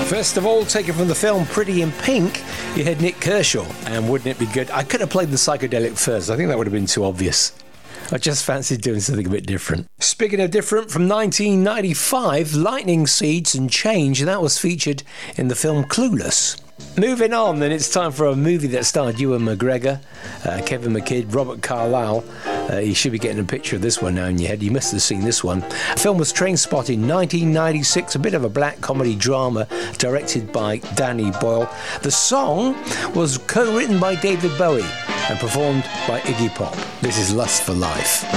First of all, taken from the film Pretty in Pink, you had Nick Kershaw, and wouldn't it be good? I could have played the psychedelic first. I think that would have been too obvious. I just fancied doing something a bit different. Speaking of different, from 1995, Lightning Seeds and Change, that was featured in the film Clueless. Moving on, then it's time for a movie that starred Ewan McGregor, Kevin McKidd, Robert Carlyle. You should be getting a picture of this one now in your head. You must have seen this one. The film was Trainspotting, 1996, a bit of a black comedy drama directed by Danny Boyle. The song was co-written by David Bowie and performed by Iggy Pop. This is Lust for Life.